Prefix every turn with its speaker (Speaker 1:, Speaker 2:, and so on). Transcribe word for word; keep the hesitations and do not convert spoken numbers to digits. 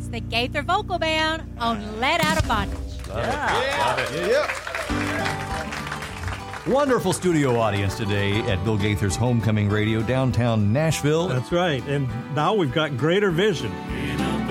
Speaker 1: It's the Gaither Vocal Band on Let Out of Bondage.
Speaker 2: Love yeah. It. Love it.
Speaker 3: Yeah, yeah.
Speaker 2: Wonderful studio audience today at Bill Gaither's Homecoming Radio, downtown Nashville.
Speaker 4: That's right. And now we've got greater vision.